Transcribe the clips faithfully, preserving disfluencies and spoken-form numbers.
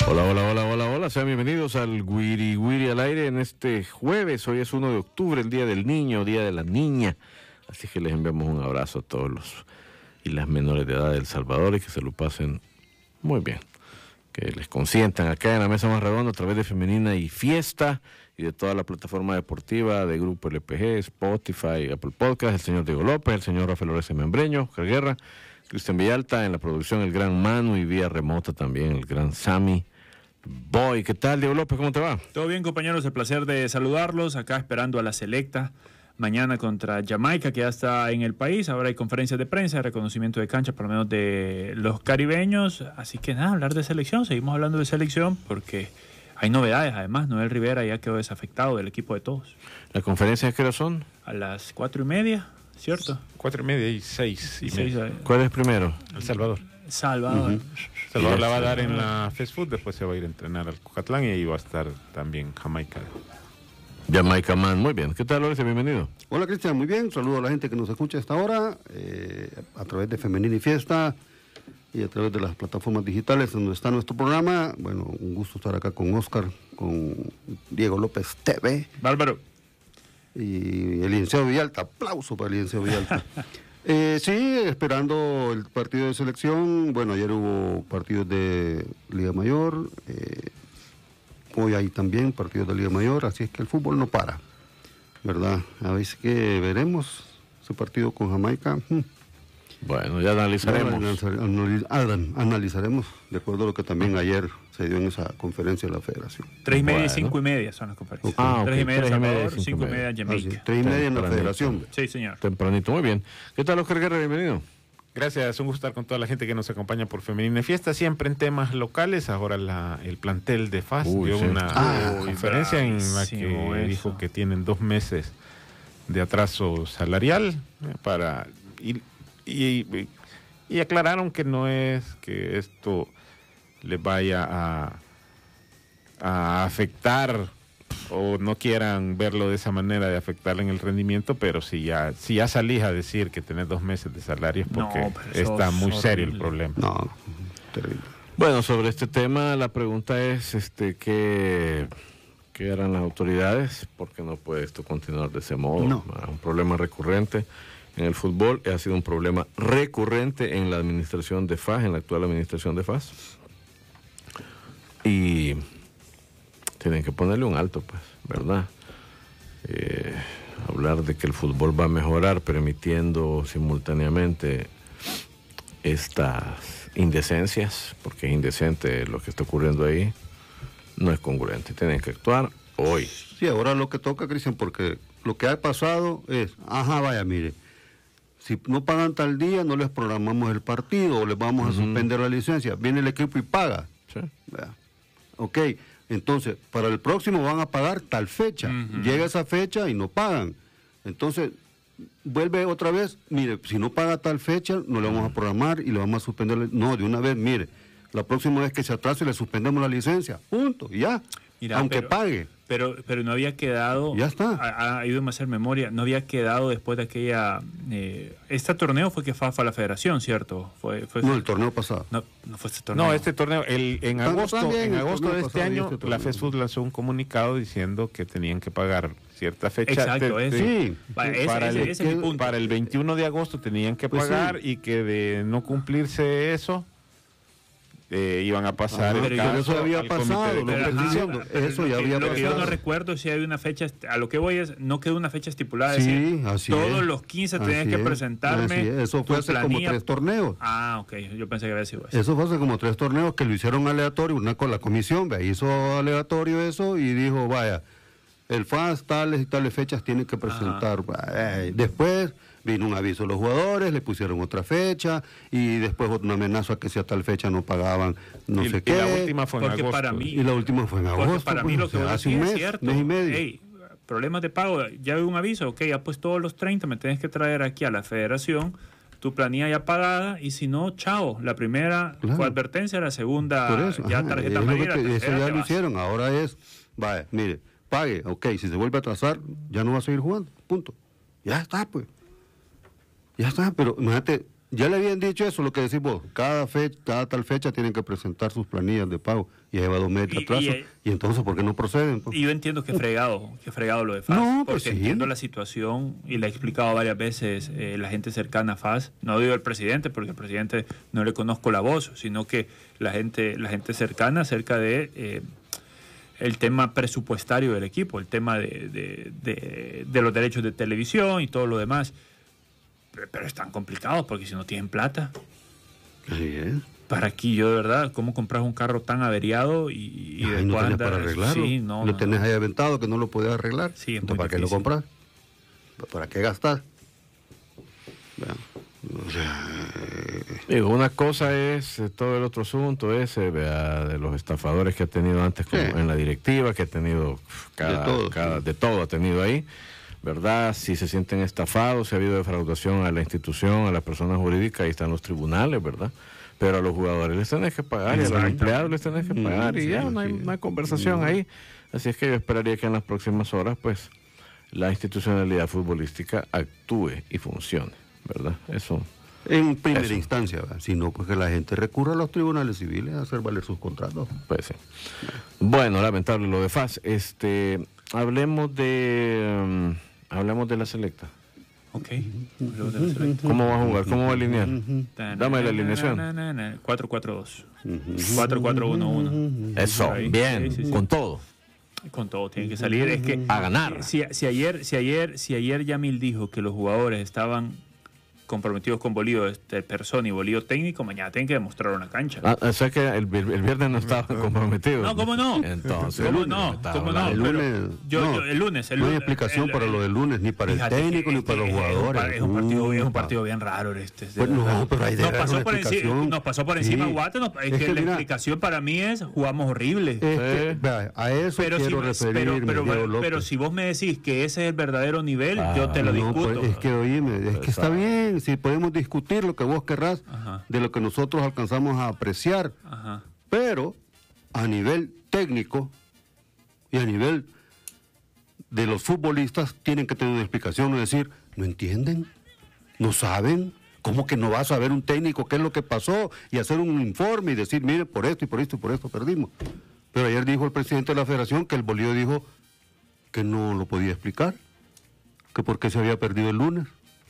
Hola, hola, hola, hola, hola, sean bienvenidos al Wiri Wiri al aire en este jueves. Hoy es uno de octubre, el Día del Niño, Día de la Niña. Así que les enviamos un abrazo a todos los y las menores de edad de El Salvador y que se lo pasen muy bien. Que les consientan acá en la mesa más redonda a través de Femenina y Fiesta y de toda la plataforma deportiva de Grupo L P G, Spotify, Apple Podcast, el señor Diego López, el señor Rafael Oreste Membreño, Oscar Guerra, Cristian Villalta, en la producción el gran Manu y vía remota también el gran Sammy Boy. ¿Qué tal, Diego López? ¿Cómo te va? Todo bien, compañeros, el placer de saludarlos, acá esperando a la selecta mañana contra Jamaica, que ya está en el país. Ahora hay conferencias de prensa, reconocimiento de cancha, por lo menos de los caribeños. Así que nada, hablar de selección, seguimos hablando de selección porque hay novedades. Además, Noel Rivera ya quedó desafectado del equipo de todos. ¿Las conferencias qué hora son? A las cuatro y media, ¿cierto? Cuatro y media y seis y Seis, media. ¿Cuál es primero? El Salvador. Salvador. Uh-huh. Salvador la va a dar en la Fast Food, después se va a ir a entrenar al Cucatlán y ahí va a estar también Jamaica. Jamaica Man, muy bien. ¿Qué tal, Oreste? Bienvenido. Hola, Cristian, muy bien. Saludo a la gente que nos escucha a esta hora, eh, a través de Femenina y Fiesta y a través de las plataformas digitales donde está nuestro programa. Bueno, un gusto estar acá con Oscar, con Diego López T V. Bárbaro. Y el licenciado Villalta. Aplauso para el licenciado Villalta. eh, sí, esperando el partido de selección. Bueno, ayer hubo partidos de Liga Mayor. Eh, Hoy hay también partidos de Liga Mayor, así es que el fútbol no para, ¿verdad? A ver que veremos ese partido con Jamaica. Bueno, ya analizaremos. Analiz, analiz, analizaremos, de acuerdo a lo que también ayer se dio en esa conferencia de la Federación. Tres y media bueno. y cinco y media son las conferencias. Okay. Ah, Tres okay. y media Tres y media, Salvador, cinco, cinco y media. media Jamaica. Así, tres y media en la Federación. Sí, señor. Tempranito, muy bien. ¿Qué tal, Oscar Guerra? Bienvenido. Gracias, un gusto estar con toda la gente que nos acompaña por Femenina y Fiesta, siempre en temas locales. Ahora la, el plantel de F A S Uy, dio sí. una Ah, conferencia en la que eso. dijo que tienen dos meses de atraso salarial eh, para y, y, y aclararon que no es que esto les vaya a, a afectar o no quieran verlo de esa manera de afectarle en el rendimiento, pero si ya si ya salís a decir que tenés dos meses de salario es porque No, pero está eso muy es serio el horrible. problema. No, terrible. Bueno, sobre este tema la pregunta es este qué, qué harán las autoridades, porque no puede esto continuar de ese modo. No. Es un problema recurrente en el fútbol, ha sido un problema recurrente en la administración de F A S, en la actual administración de F A S. Y tienen que ponerle un alto, pues, ¿verdad? Eh, hablar de que el fútbol va a mejorar permitiendo simultáneamente estas indecencias, porque es indecente lo que está ocurriendo ahí, no es congruente. Tienen que actuar hoy. Sí, ahora lo que toca, Cristian, porque lo que ha pasado es, ajá, vaya, mire, si no pagan tal día, no les programamos el partido o les vamos a Uh-huh. suspender la licencia. Viene el equipo y paga. Sí. Vea. Ok, entonces, para el próximo van a pagar tal fecha. Uh-huh. Llega esa fecha y no pagan. Entonces, vuelve otra vez, mire, si no paga tal fecha, no le vamos a programar y le vamos a suspender. No, de una vez, mire, la próxima vez que se atrase le suspendemos la licencia. Punto, y ya. Mira, aunque pero- pague. Pero, pero no había quedado. Ya está. Ha, ha ido a hacer memoria. No había quedado después de aquella. Eh, este torneo fue que fue a la Federación, ¿cierto? Fue, fue, No, el torneo pasado. no, no fue este torneo. No, este torneo, el, en Tam- agosto, también en el agosto torneo de este pasado y año, este torneo. la Fast Food lanzó un comunicado diciendo que tenían que pagar cierta fecha. Exacto, de- eso. de- Sí. Va, ese, para, ese- el, ese es mi punto. para el veintiuno de agosto tenían que Pues pagar sí. y que de no cumplirse eso, eh, iban a pasar Ajá, el pero yo- caso eso había al comité pasado, de lo que Pero, estoy ajá, diciendo, pero eso lo ya que- había Lo que yo no pasado. recuerdo si hay una fecha, a lo que voy es, no quedó una fecha estipulada. es Sí, decir, así todos es. los quince tenías Así que es, presentarme. así es. Eso fue tu hace como planilla. tres torneos. Ah, ok, yo pensé que había sido eso. Eso fue hace como tres torneos que lo hicieron aleatorio, una con la comisión, ¿ve? Hizo aleatorio eso y dijo, vaya, el F A S tales y tales fechas tiene que presentar. Eh, después vino un aviso a los jugadores, le pusieron otra fecha y después una amenaza a que si a tal fecha no pagaban no y, sé y qué. la última fue en Porque agosto. para mí- Y la última fue en Porque agosto. para pues, mí lo o que sea, vos hace decís un mes, es cierto. mes y medio. Ey, problemas de pago, ya hay un aviso, ok, ya pues todos los treinta me tenés que traer aquí a la federación tu planilla ya pagada y si no, chao. La primera Claro. fue advertencia, la segunda Por eso, ya ajá, tarjeta es lo que amarilla. te- la eso tercera ya te lo vas. hicieron, ahora es, vaya, mire, pague, ok, si se vuelve a atrasar, ya no va a seguir jugando, punto. Ya está, pues. Ya está, pero imagínate, Ya le habían dicho eso, lo que decís vos, cada, fe, cada tal fecha tienen que presentar sus planillas de pago y lleva dos meses de Y- atraso. y- Y, entonces, ¿por qué no proceden? Pues? Y yo entiendo que fregado, que fregado lo de F A S, No, porque pues sí. entiendo la situación y le he explicado varias veces eh, la gente cercana a F A S, no digo el presidente, porque el presidente no le conozco la voz, sino que la gente, la gente cercana acerca de eh, el tema presupuestario del equipo, el tema de, de, de, de los derechos de televisión y todo lo demás. Pero, pero es tan complicado porque si no tienen plata, Así es. para aquí yo de verdad, ¿cómo compras un carro tan averiado y, y Ay, después no tenés andar- para arreglarlo. Sí, no, lo no, tenés no. ahí aventado que no lo podés arreglar. Sí, es Entonces, muy ¿para qué lo difícil. compras? ¿Para qué gastar? Vean, o sea, Digo, una cosa es eh, todo el otro asunto ese, vea, de los estafadores que ha tenido antes como Sí. en la directiva, que ha tenido uf, cada, De todo, cada- sí. de todo ha tenido ahí, ¿verdad? Si se sienten estafados, si ha habido defraudación a la institución, a las personas jurídicas, ahí están los tribunales, ¿verdad? Pero a los jugadores les tenés que pagar y a los Exacto. empleados les tenés que Mm, pagar y sí, ya no hay, sí. no hay conversación No. ahí. Así es que yo esperaría que en las próximas horas, pues, la institucionalidad futbolística actúe y funcione, ¿verdad? Eso. en primera Eso. instancia, ¿verdad? Si no, pues que la gente recurra a los tribunales civiles a hacer valer sus contratos. Pues sí. Bueno, lamentable lo de F A S. Este, hablemos de um, hablemos de la selecta. Ok. Hablemos de la selecta. ¿Cómo va a jugar? ¿Cómo va a alinear? Dame la alineación. cuatro cuatro dos. cuatro cuatro uno uno. Eso, Ahí. bien, Sí, sí, sí. con todo. Con todo tiene que salir. Es que A ganar. Si, si ayer, si ayer, si ayer Yamil dijo que los jugadores estaban comprometidos con Bolío de persona y Bolío técnico, mañana tienen que demostrar una cancha. Ah, o sea que el, el viernes no estaba comprometido. No, ¿cómo no? Entonces, ¿Cómo el no? lunes estaba ¿Cómo no? hablando. El pero lunes, yo- no, yo- el lunes, el no hay lunes, explicación el- para lo del lunes, ni para el Fíjate técnico, que- ni para los que es un jugadores. par- Es un partido, es un Upa. partido bien raro este. de Pues no, verdad. pero ahí debe nos haber pasó una por encima, explicación. nos pasó por encima Sí. Guate, nos- es, Es que, que la mira, explicación para mí es jugamos horrible. Es que, Sí. vea, a eso pero, si, quiero pero, referirme, pero, Diego pero, López. si vos me decís que ese es el verdadero nivel, Ah, yo te lo No, discuto. pues, es que oíme, es que está Exacto. bien, si podemos discutir lo que vos querrás Ajá. de lo que nosotros alcanzamos a apreciar, Ajá. pero a nivel técnico y a nivel de los futbolistas tienen que tener una explicación, no decir, ¿no entienden? ¿No saben? ¿Cómo que no va a saber un técnico qué es lo que pasó y hacer un informe y decir, mire, por esto y por esto y por esto perdimos? Pero ayer dijo el presidente de la federación que el Bolívar dijo que no lo podía explicar, que por qué se había perdido el lunes.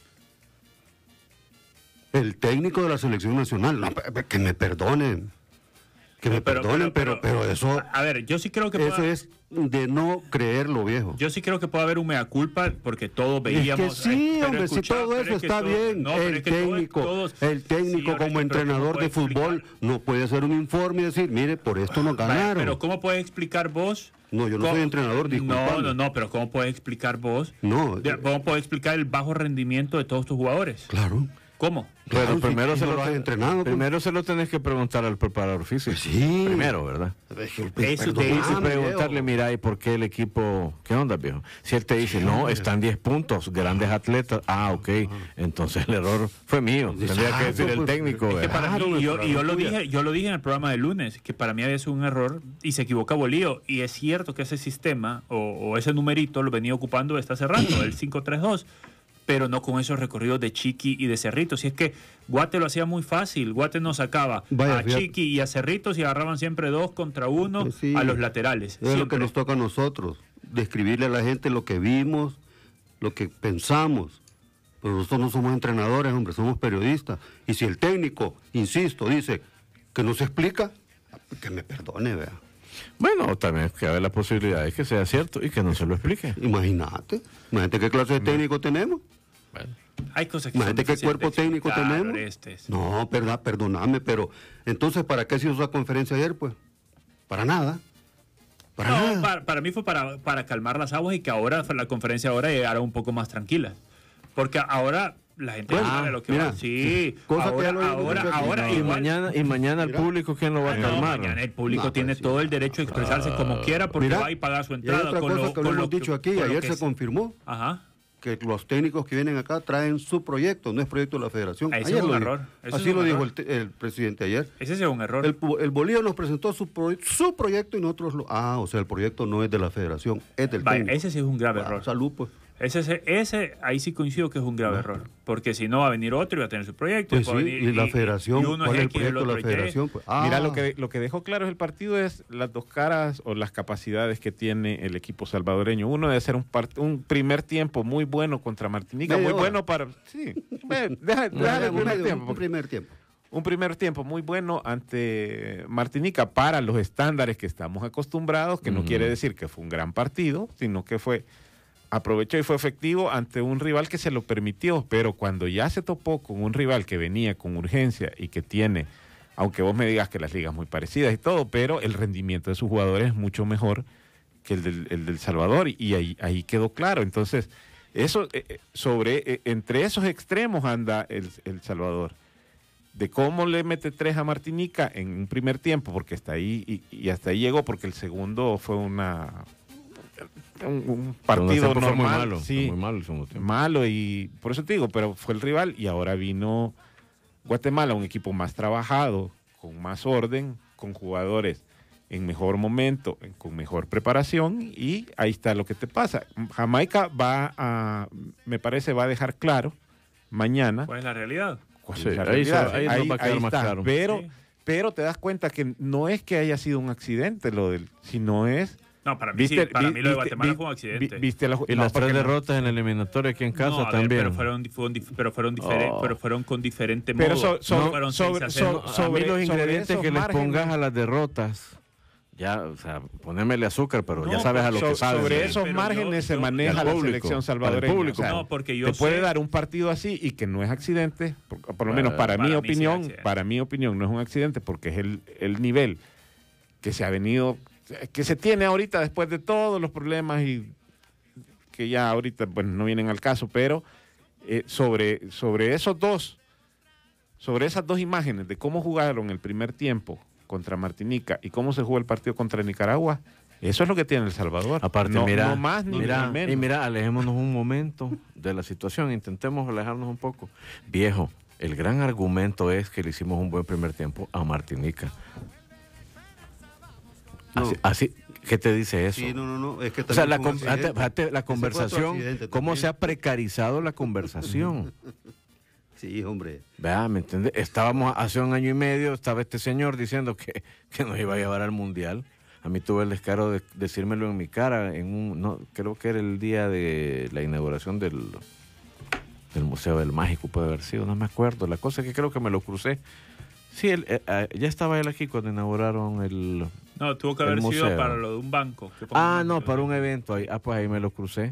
El técnico de la selección nacional, no, pe- pe- que me perdonen, que me Pero- perdonen, pero- pero, pero, eso, A ver, yo sí creo que eso pueda- es de no creerlo, viejo. Yo sí creo que puede haber un mea culpa porque todos veíamos. Es que sí, eh, pero hombre, si escucha, todo pero eso es que está todo- bien. no, pero el es que todo- técnico, todos- el técnico Sí, ahora, como pero ¿cómo entrenador puede de fútbol explicar? no puede hacer un informe y decir, mire, por esto nos Vaya, ganaron. pero ¿cómo puedes explicar vos? No, yo no cómo- soy entrenador, No, disculpame. no, no, pero ¿cómo puedes explicar vos? No, De- eh, ¿Cómo puedes explicar el bajo rendimiento de todos tus jugadores? Claro. ¿Cómo? Bueno, Claro, primero, si- se si no lo lo has te- entrenado, pues. primero se lo tenés que preguntar al preparador físico. Pues sí. Primero, ¿verdad? Eso Y te Perdóname, dice preguntarle, Diego. mira, ¿y por qué el equipo? ¿Qué onda, viejo? Si él te dice, no, están diez puntos, grandes atletas. Ah, ok. Entonces el error fue mío. Tendría que Exacto, decir el pues, técnico. Es que ¿verdad? para Claro, mí, y yo, pero y yo la lo tuya. dije, yo lo dije en el programa de lunes, que para mí había sido un error y se equivoca Bolío. Y es cierto que ese sistema o, o ese numerito lo venía ocupando desde hace rato, el cinco tres dos, pero no con esos recorridos de Chiqui y de Cerritos. Y es que Guate lo hacía muy fácil. Guate nos sacaba Vaya, a fíjate. Chiqui y a Cerritos y agarraban siempre dos contra uno Pues sí. a los laterales. Es lo que Siempre. nos toca a nosotros, describirle a la gente lo que vimos, lo que pensamos. Pero nosotros no somos entrenadores, hombre, somos periodistas. Y si el técnico, insisto, dice que no se explica, que me perdone, vea. Bueno, también cabe la posibilidad de que sea cierto y que no se lo explique. Imagínate, imagínate qué clase de técnico tenemos. Bueno, Hay cosas que son Imagínate qué difíciles de cuerpo técnico explicar, tenemos. Orestes. No, verdad, perdóname, pero entonces, ¿para qué se hizo esa conferencia ayer, pues? Para nada. Para No, nada. para, para mí fue para, para calmar las aguas y que ahora la conferencia ahora llegara un poco más tranquila. Porque ahora la gente Bueno, sabe lo que mira, va. Sí, cosa que ahora, ya lo hemos ahora, dicho aquí. ahora, y igual- mañana, y mañana el Mira. público, ¿quién lo va a Ah, no, calmar? mañana el público No, pues tiene sí. todo el derecho a expresarse como quiera porque Mira, va y paga su Y hay entrada. otra con cosa lo, que lo con hemos lo que- dicho aquí, con lo ayer que se es- confirmó Ajá. que los técnicos que vienen acá traen su proyecto, no es proyecto de la federación. Ese Ayer es un lo dijo. error, ese Así es un lo dijo error. el, te- el presidente ayer. Ese es un error. El, pu- el Bolívar nos presentó su, pro- su proyecto y nosotros lo... Ah, o sea, el proyecto no es de la federación, es del Vaya, técnico. ese sí es un grave Ah, error. salud, pues. Ese, ese, ese, ahí sí coincido que es un grave no. error. Porque si no va a venir otro y va a tener su proyecto. Pues y, sí, venir, y la y, federación, y uno ¿cuál es el X, proyecto de la otro federación? Pues, ah. Mira, lo que, lo que dejó claro es el partido es las dos caras o las capacidades que tiene el equipo salvadoreño. Uno de hacer un, part, un primer tiempo muy bueno contra Martinica, muy hora. bueno para... Sí, deja, deja el primer tiempo. Un primer tiempo. Un primer tiempo muy bueno ante Martinica para los estándares que estamos acostumbrados, que uh-huh. no quiere decir que fue un gran partido, sino que fue aprovechó y fue efectivo ante un rival que se lo permitió, pero cuando ya se topó con un rival que venía con urgencia y que tiene, aunque vos me digas que las ligas muy parecidas y todo, pero el rendimiento de sus jugadores es mucho mejor que el del, el del Salvador y ahí, ahí quedó claro. Entonces, eso eh, sobre eh, entre esos extremos anda el, el Salvador. De cómo le mete tres a Martinica en un primer tiempo, porque está ahí y, y hasta ahí llegó, porque el segundo fue una un, un partido normal, fue muy malo, sí, fue muy malo el segundo tiempo. Malo, y por eso te digo, pero fue el rival y ahora vino Guatemala, un equipo más trabajado, con más orden, con jugadores en mejor momento, con mejor preparación, y ahí está lo que te pasa. Jamaica va a, me parece, va a dejar claro mañana. ¿Cuál es la realidad? Sí, ahí, ahí, ahí, ahí, va a quedar ahí más está, claro. Pero, sí. pero te das cuenta que no es que haya sido un accidente lo del, sino es... No, para mí, ¿Viste, sí, para vi, mí lo de viste, Guatemala vi, fue un accidente. Vi, viste la, y no, las tres no. derrotas en el eliminatorio aquí en casa no, también. Ver, pero, fueron, fueron, pero, fueron diferen, oh. pero fueron con diferente pero modo. So, so, no fueron sobre, so, a sobre, mí los ingredientes que les márgenes, pongas a las derrotas, ya, o sea, ponémele azúcar, pero no, ya sabes a lo so, que sabes. Sobre ¿sí? esos pero márgenes yo, se yo, maneja la público, selección salvadoreña. público. O sea, no, porque yo te sé, puede dar un partido así y que no es accidente, por, por lo menos para, para mi mí opinión, sí para mi opinión no es un accidente porque es el, el nivel que se ha venido, que se tiene ahorita después de todos los problemas y que ya ahorita bueno, no vienen al caso, pero eh, sobre, sobre esos dos, sobre esas dos imágenes de cómo jugaron el primer tiempo contra Martinica y cómo se jugó el partido contra Nicaragua, eso es lo que tiene El Salvador. Aparte, no, mira, no más ni mira, menos. y mira, alejémonos un momento de la situación, intentemos alejarnos un poco. Viejo, el gran argumento es que le hicimos un buen primer tiempo a Martinica. Así, no. así ¿qué te dice eso? Sí, no, no, no. Es que o sea, la, con, fíjate, fíjate, la conversación, cómo se ha precarizado la conversación. Sí, hombre. Vea, ¿me entiendes? Estábamos hace un año y medio, estaba este señor diciendo que, que nos iba a llevar al Mundial. A mí tuve el descaro de decírmelo en mi cara, en un, no, creo que era el día de la inauguración del, del Museo del Mágico, puede haber sido, no me acuerdo. La cosa es que creo que me lo crucé. Sí, él, eh, ya estaba él aquí cuando inauguraron el No, tuvo que haber museo. sido para lo de un banco. Ah, no, para un evento. Ahí, ah, pues ahí me lo crucé.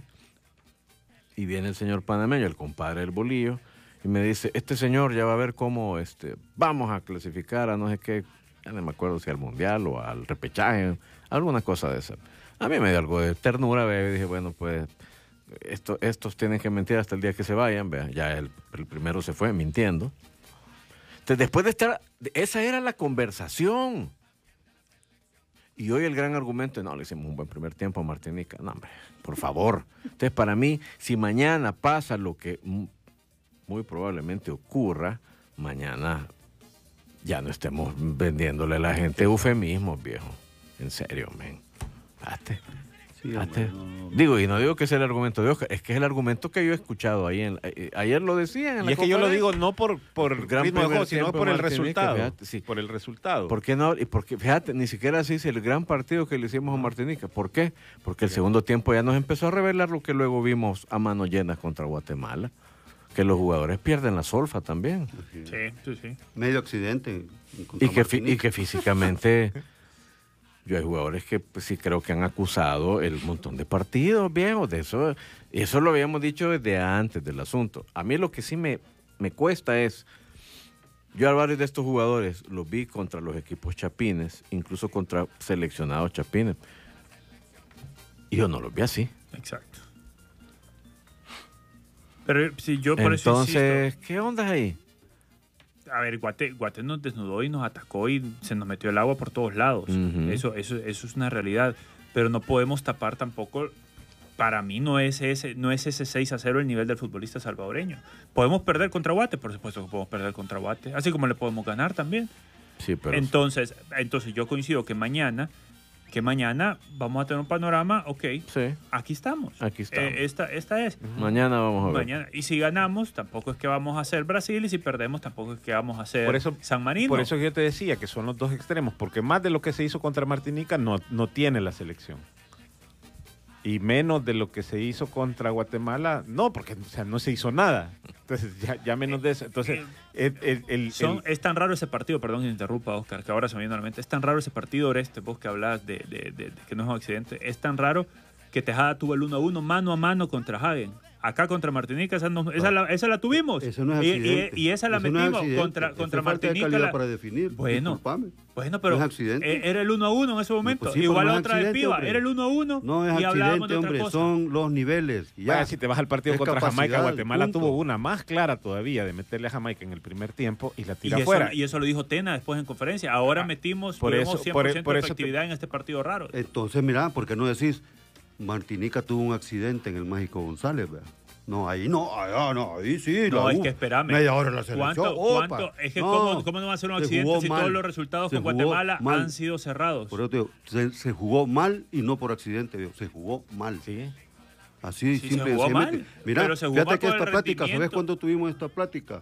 Y viene el señor panameño, el compadre del bolillo, y me dice, este señor ya va a ver cómo este, vamos a clasificar a no sé qué, ya no me acuerdo si al mundial o al repechaje, alguna cosa de esa. A mí me dio algo de ternura, ¿ve? Y dije, bueno, pues esto, estos tienen que mentir hasta el día que se vayan, ¿ve? Ya el, el primero se fue mintiendo. Entonces, después de estar, esa era la conversación. Y hoy el gran argumento, no, le hicimos un buen primer tiempo a Martinica. No, hombre, por favor. Entonces, para mí, si mañana pasa lo que muy probablemente ocurra, mañana ya no estemos vendiéndole a la gente eufemismos, viejo. En serio, men. Hazte. Sí, hombre, no, no, no. Digo, y no digo que sea el argumento de Oscar, es que es el argumento que yo he escuchado ahí. En, eh, ayer lo decían en y la es que yo lo digo no por, por el gran ritmo de juego, sino por el Martinica, resultado. Fíjate, sí. Por el resultado. ¿Por qué no? Y porque, fíjate, ni siquiera así dice el gran partido que le hicimos a Martinica. ¿Por qué? Porque el segundo tiempo ya nos empezó a revelar lo que luego vimos a manos llenas contra Guatemala. Que los jugadores pierden la solfa también. Sí, sí, sí. Medio accidente. Y que, y que físicamente... Yo hay jugadores que pues, sí creo que han acusado el montón de partidos, viejos, de eso. Eso lo habíamos dicho desde antes del asunto. A mí lo que sí me, me cuesta es, yo a varios de estos jugadores los vi contra los equipos chapines, incluso contra seleccionados chapines. Y yo no los vi así. Exacto. Pero si yo por eso Entonces, insisto, ¿qué onda ahí? A ver, Guate, Guate nos desnudó y nos atacó y se nos metió el agua por todos lados. Uh-huh. Eso, eso, eso es una realidad. Pero no podemos tapar tampoco, para mí no es ese, no es ese seis a cero el nivel del futbolista salvadoreño. ¿Podemos perder contra Guate? Por supuesto que podemos perder contra Guate. Así como le podemos ganar también. Sí, pero... Entonces, entonces yo coincido que mañana que mañana vamos a tener un panorama, ok, Sí, aquí estamos. aquí estamos. Eh, esta, esta es. Mañana vamos a ver. Mañana. Y si ganamos, tampoco es que vamos a ser Brasil, y si perdemos, tampoco es que vamos a ser Por eso- San Marino. Por eso yo te decía que son los dos extremos, porque más de lo que se hizo contra Martinica no, no tiene la selección. Y menos de lo que se hizo contra Guatemala, no, porque o sea, no se hizo nada. Entonces, ya, ya menos de eso. Entonces, el, el- el- Son- el- es tan raro ese partido, perdón que te interrumpa, Oscar, que ahora se me viene a la mente. Es tan raro ese partido, Oreste, vos que hablas de, de- de- de que no es un accidente. Es tan raro que Tejada tuvo el uno a uno mano a mano contra Hagen. Acá contra Martinica, esa, no- esa, la, esa la tuvimos. Eso no es Y- accidente. Y, y esa la Eso no es metimos accidente. contra, Eso contra es falta de Martinica. calidad la- para definir. Bueno, Disculpame. bueno, pero No es accidente. e- era el uno a uno en ese momento. Pues sí, pero Igual no la es otra de accidente, Piva, hombre. era el uno a uno No es y hablábamos accidente, de otra hombre, cosa. son los niveles. y Ya. Vaya, si te vas al partido Es contra Jamaica, capacidad, Guatemala punto. tuvo una más clara todavía de meterle a Jamaica en el primer tiempo y la Y tira eso, afuera. y eso lo dijo Tena después en conferencia. Ahora Ah, metimos por tuvimos eso- cien por por e- ciento por de eso te- efectividad en este partido raro. Entonces, mira, ¿por qué no decís Martinica tuvo un accidente en el Mágico González? ¿Verdad? No, ahí no, allá no, ahí sí. No, la es U. que espérame. Media hora en la selección. ¿Cuánto, opa. cuánto? Es que No, ¿cómo, cómo no va a ser un se accidente jugó si mal. todos los resultados Se con jugó Guatemala mal. han sido cerrados? Por eso te digo, se, se jugó mal y no por accidente, viejo, se jugó mal. Sí. Así, Sí, simple se jugó y sencillamente. mal, Mira, pero se jugó fíjate mal que por esta el plática, ¿sabes rendimiento. cuándo tuvimos esta plática?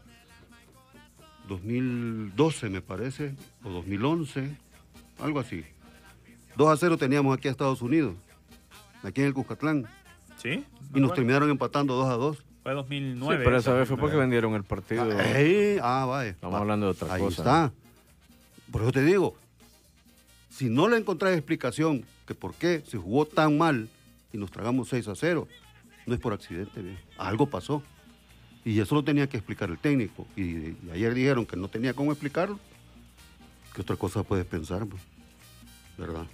dos mil doce me parece, o dos mil once, algo así. dos a cero teníamos aquí a Estados Unidos, aquí en el Cuscatlán, ¿Sí? y nos Bueno, terminaron empatando dos a dos. Fue dos mil Sí, nueve. pero eso. esa vez fue porque vendieron el partido. Ahí, ah, vaya. Estamos hablando de otra Ahí cosa. está. Por eso te digo, si no le encontrás explicación que por qué se jugó tan mal y nos tragamos seis a cero, no es por accidente, viejo. Algo pasó. Y eso lo tenía que explicar el técnico. Y, y ayer dijeron que no tenía cómo explicarlo. ¿Qué otra cosa puedes pensar, pues? ¿Verdad?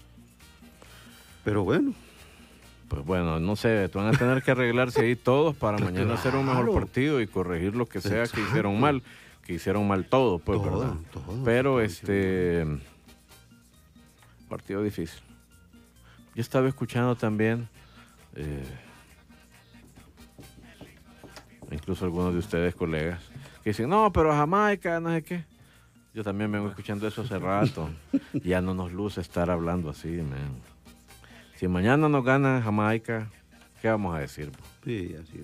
Pero bueno. Pues bueno, no sé, van a tener que arreglarse ahí todos para Pues mañana hacer un mejor claro. partido y corregir lo que sea que Exacto. hicieron mal, que hicieron mal todo, pues, Todo, ¿verdad? todo, Pero todo este partido difícil. Yo estaba escuchando también, eh, incluso algunos de ustedes, colegas, que dicen, no, pero Jamaica, no sé qué. Yo también vengo escuchando eso hace rato. Ya no nos luce estar hablando así, man. Si mañana nos gana Jamaica, ¿qué vamos a decir? Sí, así.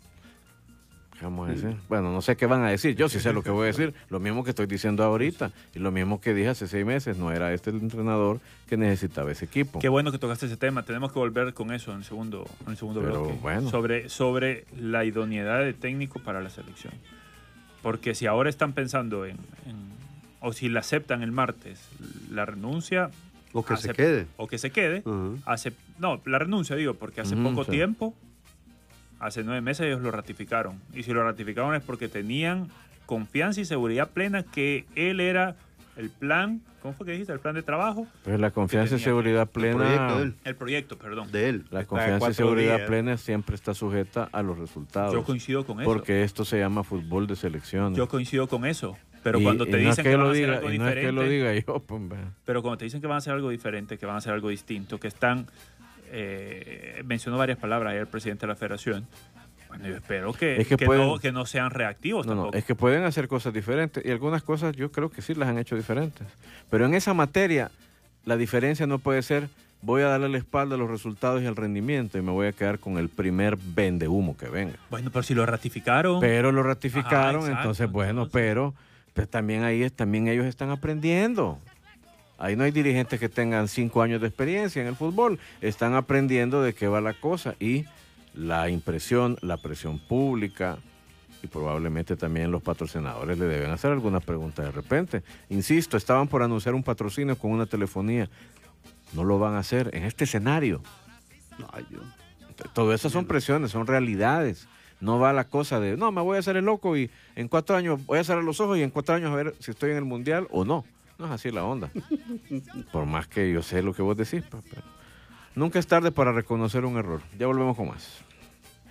¿Qué vamos a decir? Bueno, no sé qué van a decir. Yo sí sé lo que voy a decir. Lo mismo que estoy diciendo ahorita. Y lo mismo que dije hace seis meses. No era este el entrenador que necesitaba ese equipo. Qué bueno que tocaste ese tema. Tenemos que volver con eso en el segundo, en el segundo Pero, bloque. bueno. Sobre, sobre la idoneidad de técnico para la selección. Porque si ahora están pensando en, en- o si la aceptan el martes, la renuncia. O que se acep- quede. O que se quede. Ajá. Hace, no, la renuncia digo, porque hace Ujú, poco sí. tiempo, hace nueve meses ellos lo ratificaron. Y si lo ratificaron es porque tenían confianza y seguridad plena que él era el plan, ¿cómo fue que dijiste? El plan de trabajo, Pues la confianza y tenía seguridad proyecto plena. de él. el proyecto, perdón. De él. La Está confianza y cuatro seguridad días. plena siempre está sujeta a los resultados. Yo coincido con eso. Porque esto se llama fútbol de selecciones. Yo coincido con eso. Pero Y- cuando y te no es dicen que, lo van a hacer diga, algo y no es que lo diferente, diga yo, pues, ve. pero cuando te dicen que van a hacer algo diferente, que van a hacer algo distinto, que están, eh, mencionó varias palabras ayer el presidente de la federación, bueno, yo espero que, Es que que pueden- no, que no sean reactivos No, no, tampoco. es que pueden hacer cosas diferentes y algunas cosas yo creo que sí las han hecho diferentes. Pero en esa materia la diferencia no puede ser voy a darle la espalda a los resultados y al rendimiento y me voy a quedar con el primer vendehumo que venga. Bueno, pero si lo ratificaron. Pero lo ratificaron, Ajá, exacto, entonces bueno, entonces- pero pues, también ahí es- también ellos están aprendiendo. Ahí no hay dirigentes que tengan cinco años de experiencia en el fútbol, están aprendiendo de qué va la cosa y la impresión, la presión pública y probablemente también los patrocinadores le deben hacer algunas preguntas de repente. Insisto, estaban por anunciar un patrocinio con una telefonía. No lo van a hacer en este escenario. Ay, Dios. Todo eso son presiones, son realidades. No va la cosa de, no, me voy a hacer el loco y en cuatro años voy a cerrar los ojos y en cuatro años a ver si estoy en el mundial o no. No es así la onda. Por más que yo sé lo que vos decís, pa, pero nunca es tarde para reconocer un error. Ya volvemos con más.